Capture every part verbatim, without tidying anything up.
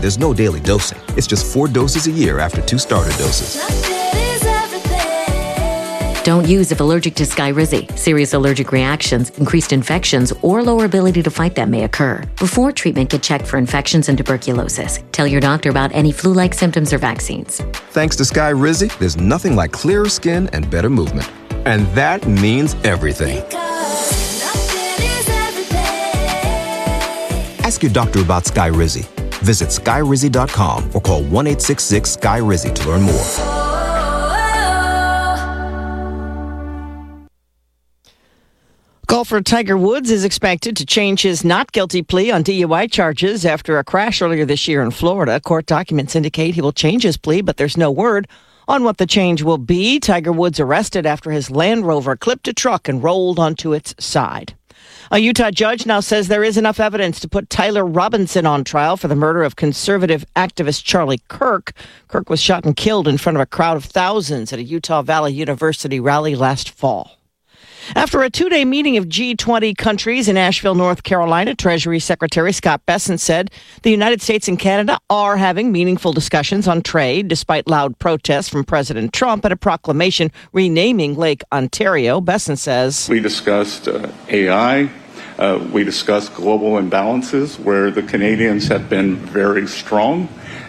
there's no daily dosing. It's just four doses a year after two starter doses. Don't use if allergic to Skyrizi. Serious allergic reactions, increased infections, or lower ability to fight them may occur. Before treatment, get checked for infections and tuberculosis. Tell your doctor about any flu-like symptoms or vaccines. Thanks to Skyrizi, there's nothing like clearer skin and better movement. And that means everything. Ask your doctor about Skyrizi. Visit Skyrizi dot com or call one eight six six Sky Rizi to learn more. Golfer Tiger Woods is expected to change his not guilty plea on D U I charges after a crash earlier this year in Florida. Court documents indicate he will change his plea, but there's no word on what the change will be. Tiger Woods arrested after his Land Rover clipped a truck and rolled onto its side. A Utah judge now says there is enough evidence to put Tyler Robinson on trial for the murder of conservative activist Charlie Kirk. Kirk was shot and killed in front of a crowd of thousands at a Utah Valley University rally last fall. After a two-day meeting of G twenty countries in Asheville, North Carolina, Treasury Secretary Scott Bessent said the United States and Canada are having meaningful discussions on trade, despite loud protests from President Trump and a proclamation renaming Lake Ontario. Bessent says, We discussed uh, A I. Uh, we discussed global imbalances where the Canadians have been very strong.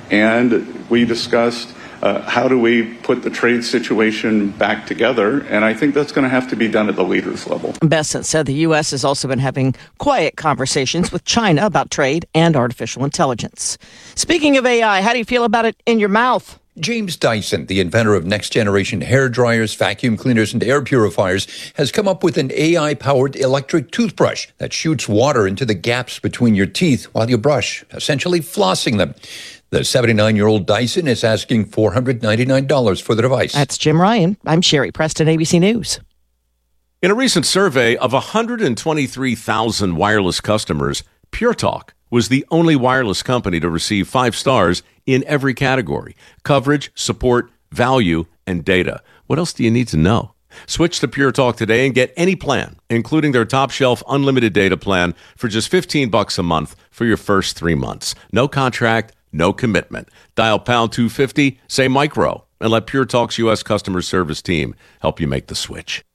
And we discussed Uh, how do we put the trade situation back together? And I think that's going to have to be done at the leaders level. Bessent said the U S has also been having quiet conversations with China about trade and artificial intelligence. Speaking of A I, how do you feel about it in your mouth? James Dyson, the inventor of next-generation hair dryers, vacuum cleaners, and air purifiers, has come up with an A I-powered electric toothbrush that shoots water into the gaps between your teeth while you brush, essentially flossing them. The seventy-nine-year-old Dyson is asking four hundred ninety-nine dollars for the device. That's Jim Ryan. I'm Sherry Preston, A B C News. In a recent survey of one hundred twenty-three thousand wireless customers, Pure Talk was the only wireless company to receive five stars in every category: coverage, support, value, and data. What else do you need to know? Switch to Pure Talk today and get any plan, including their top-shelf unlimited data plan, for just fifteen bucks a month for your first three months. No contract, no commitment. Dial pound two fifty, say micro, and let Pure Talk's U S customer service team help you make the switch.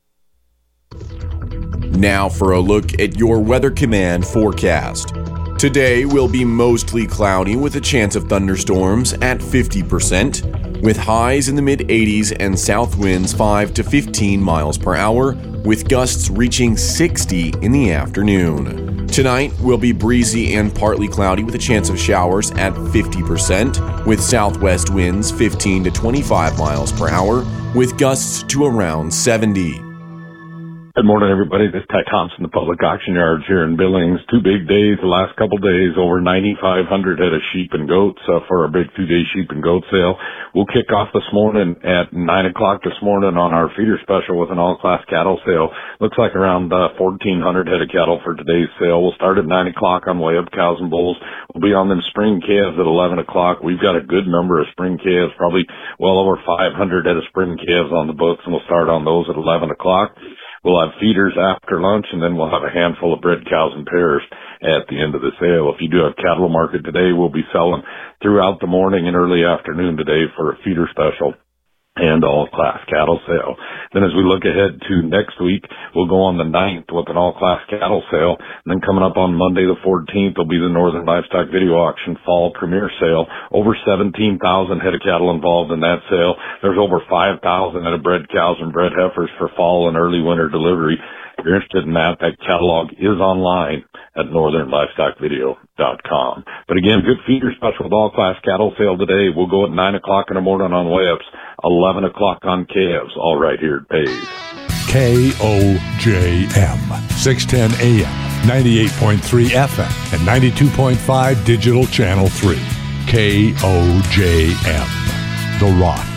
Now for a look at your Weather Command forecast. Today will be mostly cloudy with a chance of thunderstorms at fifty percent, with highs in the mid eighties and south winds five to fifteen miles per hour, with gusts reaching sixty in the afternoon. Tonight will be breezy and partly cloudy with a chance of showers at fifty percent, with southwest winds fifteen to twenty-five miles per hour, with gusts to around seventy. Good morning, everybody. This is Ty Thompson, the public auction yards here in Billings. Two big days the last couple days, over ninety-five hundred head of sheep and goats uh, for our big two-day sheep and goat sale. We'll kick off this morning at nine o'clock this morning on our feeder special with an all-class cattle sale. Looks like around uh, fourteen hundred head of cattle for today's sale. We'll start at nine o'clock on way up cows and bulls. We'll be on them spring calves at eleven o'clock. We've got a good number of spring calves, probably well over five hundred head of spring calves on the books, and we'll start on those at eleven o'clock. We'll have feeders after lunch, and then we'll have a handful of bred cows and pairs at the end of the sale. If you do have cattle market today, we'll be selling throughout the morning and early afternoon today for a feeder special and all-class cattle sale. Then as we look ahead to next week, we'll go on the ninth with an all-class cattle sale. And then coming up on Monday the fourteenth will be the Northern Livestock Video Auction Fall Premier Sale. Over seventeen thousand head of cattle involved in that sale. There's over five thousand head of bred cows and bred heifers for fall and early winter delivery. If you're interested in that, that catalog is online at northern livestock video dot com. But again, good feeder special with all-class cattle sale today. We'll go at nine o'clock in the morning on way-ups, eleven o'clock on calves, all right here at Pays. K O J M, six ten A M, ninety-eight point three F M, and ninety-two point five Digital Channel three. K O J M, The Rock.